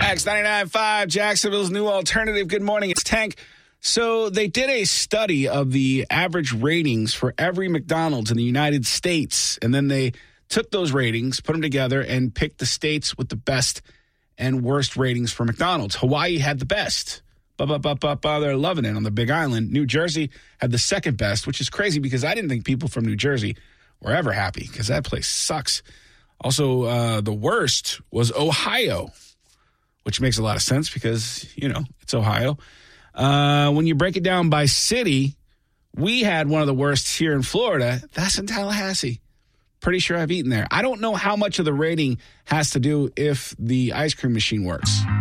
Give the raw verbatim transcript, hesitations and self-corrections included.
X ninety-nine point five, Jacksonville's new alternative. Good morning. It's Tank. So they did a study of the average ratings for every McDonald's in the United States, and then they took those ratings, put them together, and picked the states with the best and worst ratings for McDonald's. Hawaii had the best. Ba-ba-ba-ba-ba, they're loving it on the Big Island. New Jersey had the second best, which is crazy because I didn't think people from New Jersey were ever happy because that place sucks. Also, uh, the worst was Ohio, which makes a lot of sense because, you know, it's Ohio. Uh, when you break it down by city, we had one of the worst here in Florida. That's in Tallahassee. Pretty sure I've eaten there. I don't know how much of the rating has to do if the ice cream machine works.